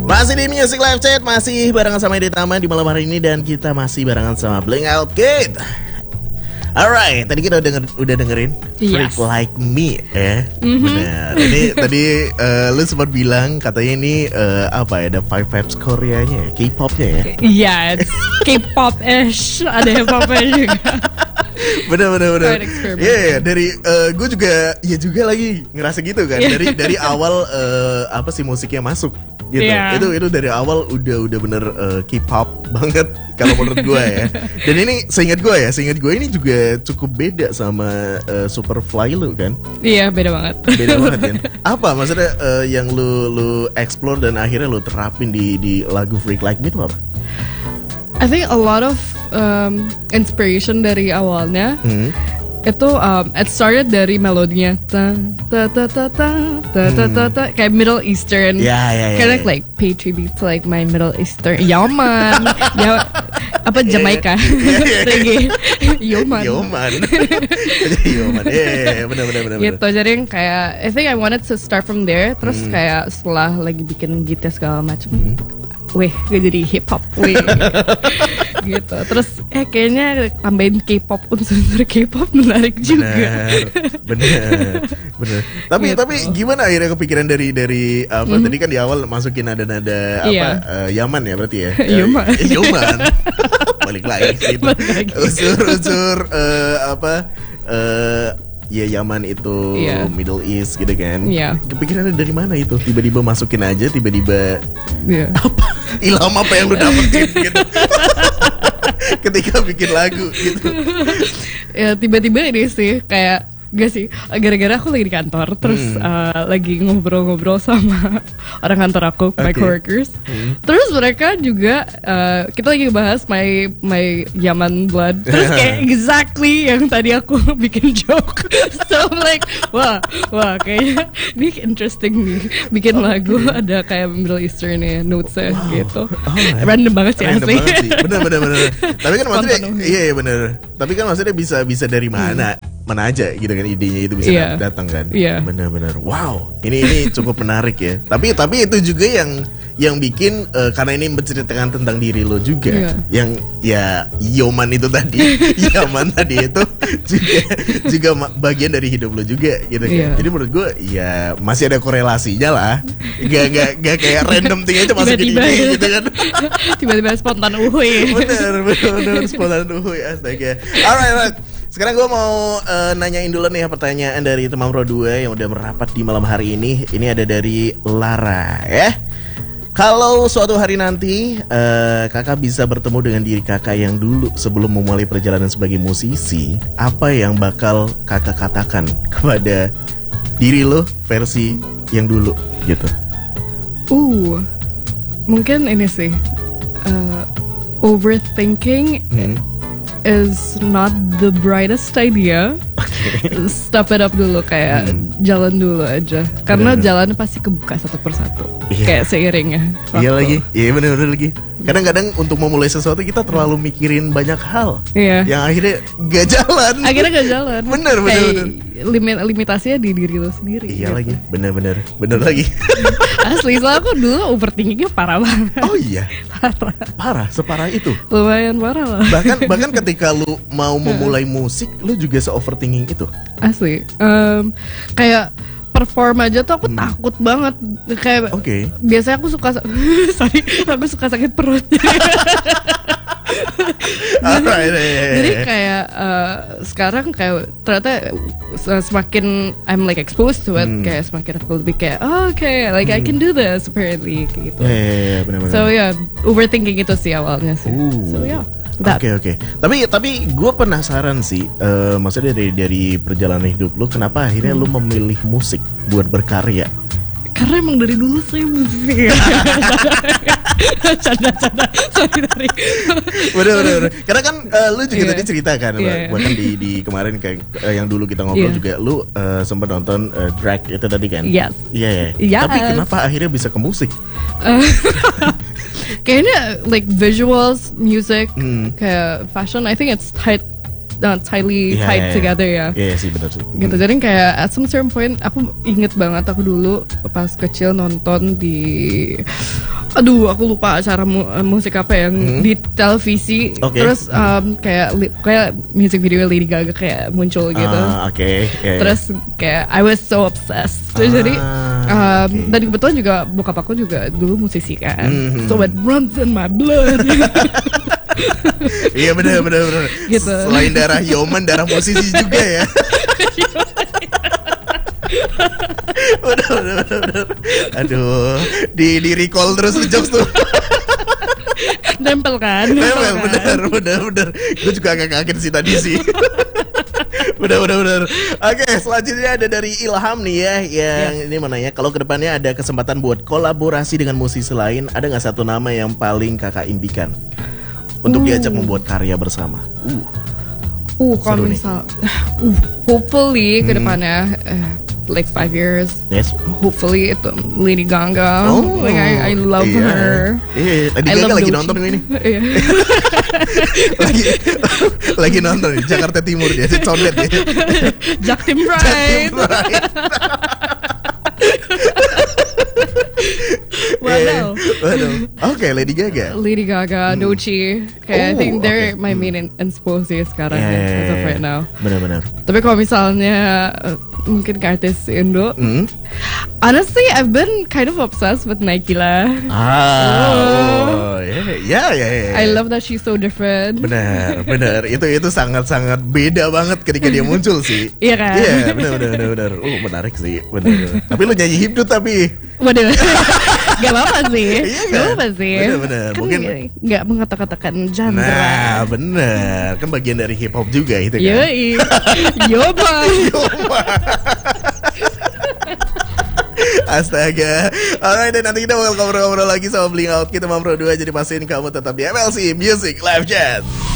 Masih di Music Live Chat, masih barengan sama Edi Tama di malam hari ini, dan kita masih barengan sama Blink Out Kid. Alright, tadi kita udah dengerin Freak Like Me ya. Benar. Ini tadi lu sempat bilang katanya ini apa ya, ada Five Vibes Koreanya ya, K-popnya ya. Iya, K-pop-ish, ada hip-hopnya juga. Bener. Iya, dari gue juga lagi ngerasa gitu kan. Dari awal apa sih musiknya masuk gitu. Itu dari awal udah bener K-pop banget kalau menurut gue ya. Dan ini seingat gue ini juga cukup beda sama Superfly lu kan. Iya, beda banget. Beda banget kan. Apa maksudnya yang lu explore dan akhirnya lu terapin di lagu Freak Like Me itu apa? I think a lot of inspiration dari awalnya itu it started dari melodinya ta ta ta ta ta ta ta ta ta, kayak Middle Eastern. Kind of like pay tribute to like my Middle Eastern Yaman. Ya apa Jamaica. Yaman. Benar. Gitu, jadi yang kayak I think I wanted to start from there. Terus kayak setelah lagi bikin gitar segala macam, gue jadi hip hop gitu. Terus kayaknya tambahin K-pop, unsur K-pop menarik juga. Bener. Tapi gitu. tapi gimana akhirnya kepikiran dari apa tadi kan di awal masukin nada-nada apa Yaman ya berarti ya. Yaman. Balik lagi gitu. Unsur ya Yaman itu Middle East gitu kan. Kepikirannya dari mana itu? Tiba-tiba masukin aja, tiba-tiba apa? Ilham apa yang lu dapetin gitu? Ketika bikin lagu gitu. Ya tiba-tiba ini sih kayak gak sih, gara-gara aku lagi di kantor, terus lagi ngobrol-ngobrol sama orang kantor aku, my coworkers. Terus mereka juga kita lagi bahas my Yaman blood. Terus kayak exactly yang tadi aku bikin joke. So I'm like, wah kayaknya ini interesting nih, bikin lagu ada kayak Middle Eastern ya notesnya gitu. Random banget sih asli. Bener. Tapi kan maksudnya iya bener. Tapi kan maksudnya bisa dari mana aja gitu kan, idenya itu bisa datang kan. Benar-benar. Wow, ini cukup menarik ya. Tapi itu juga yang bikin karena ini menceritakan tentang diri lo juga. Yang ya Yaman itu tadi itu juga bagian dari hidup lo juga gitu kan. Jadi menurut gue ya masih ada korelasinya lah. Gak kayak random thing aja masukin ide gitu kan. Tiba-tiba spontan uhuy. Bener spontan uhuy, astaga. Alright. Sekarang gue mau nanyain dulu nih pertanyaan dari teman Pro 2 yang udah merapat di malam hari ini. Ini ada dari Lara ya. Kalau suatu hari nanti kakak bisa bertemu dengan diri kakak yang dulu sebelum memulai perjalanan sebagai musisi, apa yang bakal kakak katakan kepada diri lo versi yang dulu gitu? Mungkin ini sih overthinking is not the brightest idea. Stop it up dulu, kayak jalan dulu aja. Karena jalan pasti kebuka satu persatu. Kayak seiringnya waktu. Iya lagi. Iya bener lagi. Kadang-kadang untuk memulai sesuatu kita terlalu mikirin banyak hal yang akhirnya gak jalan. Bener. Limitasinya di diri lo sendiri. Iya gitu. Lagi. Bener lagi. Asli, soalnya aku dulu overthinkingnya parah banget. Oh iya. Parah, separah itu. Lumayan parah lah. Bahkan ketika lu mau memulai musik, lu juga se-overthinking itu. Asli. Kayak perform aja tuh aku takut banget. Kayak biasanya aku suka sakit perut. Jadi kayak sekarang kayak ternyata semakin I'm like exposed to it, kayak semakin aku lebih kayak like I can do this apparently kayak gitu. Benar-benar. So overthinking itu sih awalnya sih. So Oke. Tapi gue penasaran sih, maksudnya dari perjalanan hidup lu, kenapa akhirnya lu memilih musik buat berkarya? Karena emang dari dulu saya musik. Canda. Sorry. Bener. Karena kan lu juga tadi cerita kan, bahkan di kemarin kayak yang dulu kita ngobrol juga, lu sempat nonton drag itu tadi kan? Yes. Iya. Tapi kenapa akhirnya bisa ke musik? Kayaknya like visuals, music, kayak fashion, I think it's tightly tied together ya. Iya sih, benar sih. Gitu. Jadi kayak at some certain point aku inget banget aku dulu pas kecil nonton di Aduh, aku lupa acara musik apa yang di televisi. Terus kayak music video Lady Gaga kayak muncul gitu. Terus kayak I was so obsessed. Jadi dan kebetulan juga bokap aku juga dulu musisi kan. So it runs in my blood. Iya benar. Gitu. Selain darah Yoman, darah musisi juga ya. Bener. Aduh, di recall terus jokes tuh. Nempel kan? Bener. Gue juga agak kaget sih tadi sih. Bener. Oke, selanjutnya ada dari Ilham nih ya, yang ini menanya kalau kedepannya ada kesempatan buat kolaborasi dengan musisi lain, ada nggak satu nama yang paling kakak impikan untuk diajak membuat karya bersama? Kalau misal, hopefully kedepannya. Like 5 years. Yes. Hopefully itu Lady Gaga. Like I love her. Lady Gaga lagi nonton ini. lagi nonton di Jakarta Timur dia, Condet dia. Jaktim Pride. Waduh. Oke, Lady Gaga, Doechii. I think they're my main inspo sih sekarang as of right now. Benar. Tapi kalau misalnya mungkin ke artis Indo, honestly I've been kind of obsessed with Naikila. I love that she's so different. Benar. Itu sangat beda banget ketika dia muncul sih. Iya kan? Iya, benar. Menarik sih, benar. Tapi lu nyanyi hipdut tapi. Waduh. Gak apa-apa sih. Gak apa sih. Benar. Kan mungkin gak mengata-katakan genre. Nah, benar. Kan bagian dari hip hop juga itu kan. Yoba. Astaga. Alright, dan nanti kita bakal ngobrol-ngobrol lagi sama Bling Out. Kita mau berdua, jadi pastiin kamu tetap di MLC Music Live Chat.